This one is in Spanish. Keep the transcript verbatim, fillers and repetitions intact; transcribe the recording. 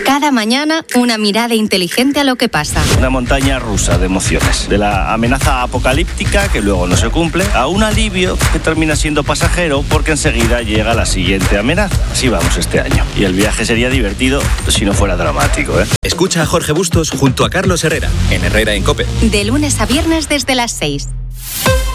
Cada mañana, una mirada inteligente a lo que pasa. Una montaña rusa de emociones. De la amenaza apocalíptica, que luego no se cumple, a un alivio que termina siendo pasajero porque enseguida llega la siguiente amenaza. Así vamos este año. Y el viaje sería divertido si no fuera dramático, ¿eh? Escucha a Jorge Bustos junto a Carlos Herrera, en Herrera en COPE. De lunes a viernes desde las seis.